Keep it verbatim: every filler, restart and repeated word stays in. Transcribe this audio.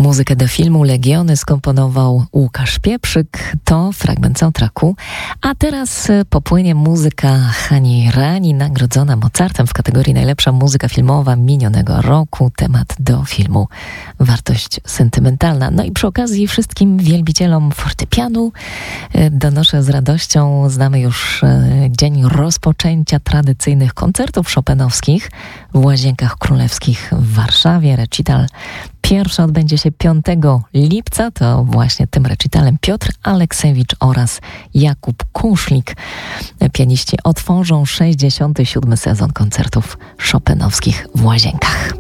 Muzykę do filmu Legiony skomponował Łukasz Pieprzyk, to fragment soundtracku. A teraz popłynie muzyka Hani Rani, nagrodzona Mozartem w kategorii najlepsza muzyka filmowa minionego roku. Temat do filmu Wartość sentymentalna. No i przy okazji wszystkim wielbicielom fortepianu donoszę z radością, znamy już dzień rozpoczęcia tradycyjnych koncertów chopinowskich w Łazienkach Królewskich w Warszawie. Recital pierwszy odbędzie się piątego lipca, to właśnie tym recitalem Piotr Aleksewicz oraz Jakub Kuszlik. Pianiści otworzą sześćdziesiąty siódmy sezon koncertów chopinowskich w Łazienkach.